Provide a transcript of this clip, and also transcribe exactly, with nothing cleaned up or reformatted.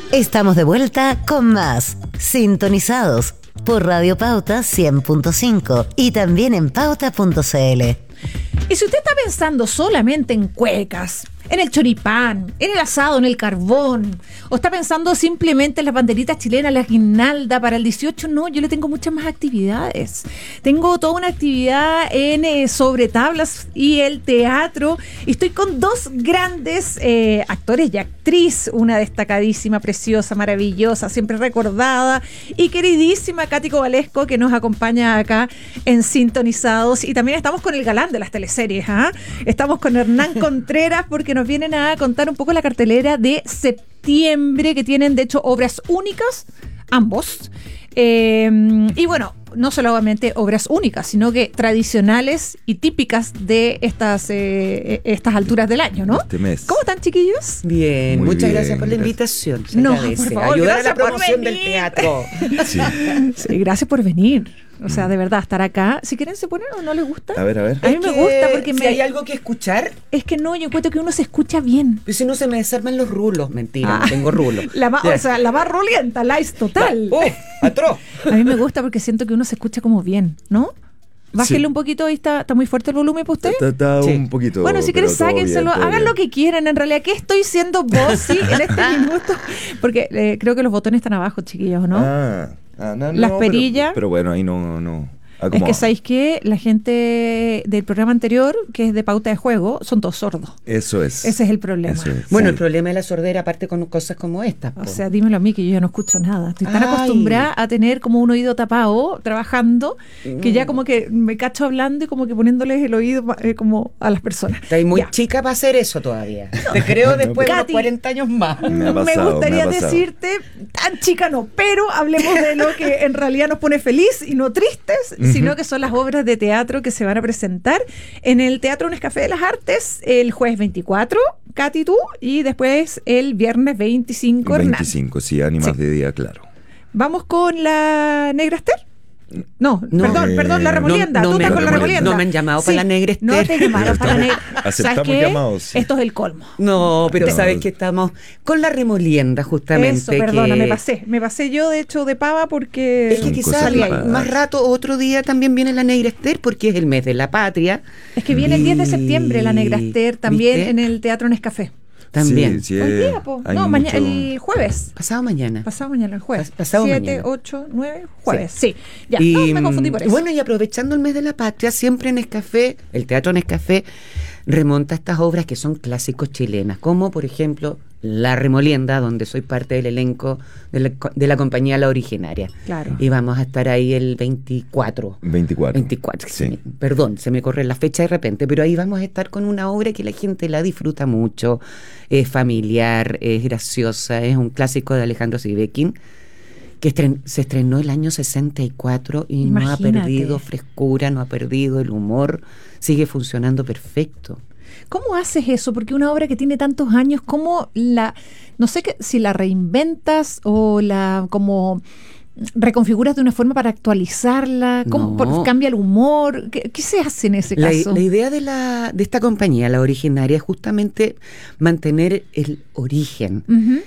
Estamos de vuelta con más Sintonizados por Radio Pauta cien punto cinco y también en pauta punto c l. Y si usted está pensando solamente en cuecas, en el choripán, en el asado, en el carbón, o está pensando simplemente en las banderitas chilenas, la guirnalda para el dieciocho, no, yo le tengo muchas más actividades. Tengo toda una actividad en eh, sobre tablas y el teatro. Y estoy con dos grandes eh, actores y actriz, una destacadísima, preciosa, maravillosa, siempre recordada y queridísima Katy Cobalesco, que nos acompaña acá en Sintonizados. Y también estamos con el galán de las teleseries, ¿ah? Estamos con Hernán Contreras, porque nos vienen a contar un poco la cartelera de septiembre, que tienen de hecho obras únicas, ambos. Eh, y bueno, no solamente obras únicas, sino que tradicionales y típicas de estas eh, estas alturas del año, ¿no? Este mes. ¿Cómo están, chiquillos? Bien, Muy muchas bien, gracias por la gracias. invitación. Se No, agradece. por favor, ayudar a la gracias por promoción del venir. teatro. Sí. Sí, gracias por venir. O sea, de verdad, estar acá. Si quieren, se ponen o no les gusta. A ver, a ver. A mí Es me que gusta porque si me... hay algo que escuchar, Es que no, yo encuentro que uno se escucha bien. pues si no se me desarman los rulos. Mentira, Ah. no tengo rulos. La más, Ya. o sea, la más rolienta, la es total. ¡Uf! ¡Atroz! A mí me gusta porque siento que uno se escucha como bien, ¿no? Bájele Sí. un poquito, ahí está, está muy fuerte el volumen para usted. Está, está Sí. un poquito. Bueno, si quieren, pero todo sáquenselo, bien, todo hagan bien. lo que quieran. En realidad, ¿qué estoy siendo bossy en este minuto? Porque eh, creo que los botones están abajo, chiquillos, ¿no? Ah, ah, no, Las no, perillas. Pero, pero bueno, ahí no. no Es acomoda. que, ¿sabéis qué? La gente del programa anterior, que es de pauta de juego, son todos sordos. Eso es. Ese es el problema. Eso es, Bueno, sí. el problema de la sordera, aparte con cosas como estas. O po. sea, dímelo a mí, que yo ya no escucho nada. Estoy tan Ay. acostumbrada a tener como un oído tapado, trabajando, que ya como que me cacho hablando y como que poniéndoles el oído eh, como a las personas. Estás muy Ya. chica para hacer eso todavía. Te creo después de unos Katy. cuarenta años más. Me ha pasado, me gustaría me ha pasado. decirte, tan chica no, pero hablemos de lo que en realidad nos pone feliz y no tristes, sino que son las obras de teatro que se van a presentar en el Teatro Nescafé de las Artes el jueves veinticuatro, Katy, tú, y después el viernes veinticinco, Hernán. veinticinco, sí, ánimas Sí. de día, claro. ¿Vamos con la Negra Esther? No, No. perdón, Eh, perdón, la remolienda. no Tú me- estás con la no me- remolienda. no me han llamado para la Negra Esther. No te llamaron para la Negra. Aceptamos ¿Sabes qué? llamados, sí. Esto es el colmo. No, pero No. sabes que estamos con la remolienda justamente. Eso, perdona, que- me pasé. Me pasé yo, de hecho, de pava porque Es que Son quizás cosas salí ahí. raras. Más rato, otro día también viene la Negra Esther porque es el mes de la patria. es que viene el diez de septiembre la Negra Esther, también ¿Viste? en el Teatro Nescafé. También. Sí, sí, Hoy eh, día, po. hay No, mañana, mucho- el jueves. Pasado mañana. Pasado mañana, el jueves. Pas- pasado siete, mañana. ocho, nueve, jueves. Sí. Ya, no, Y, me confundí por eso. Bueno, y aprovechando el mes de la patria, siempre en Nescafé, el Teatro Nescafé remonta a estas obras que son clásicos chilenas, como por ejemplo La Remolienda, donde soy parte del elenco de la, de la compañía La Originaria. Claro. Y vamos a estar ahí el veinticuatro. veinticuatro. veinticuatro, Sí. se me- perdón, se me corre la fecha de repente, pero ahí vamos a estar con una obra que la gente la disfruta mucho, es familiar, es graciosa, es un clásico de Alejandro Sivekin, que estren- se estrenó el año sesenta y cuatro y no ha Imagínate. perdido frescura, no ha perdido el humor, sigue funcionando perfecto. ¿Cómo haces eso? Porque una obra que tiene tantos años, ¿cómo la, no sé qué, si la reinventas o la como reconfiguras de una forma para actualizarla? ¿Cómo No. por- cambia el humor? ¿Qué, qué se hace en ese La, caso? la idea de, la, de esta compañía, La Originaria, es justamente mantener el origen. Ujú.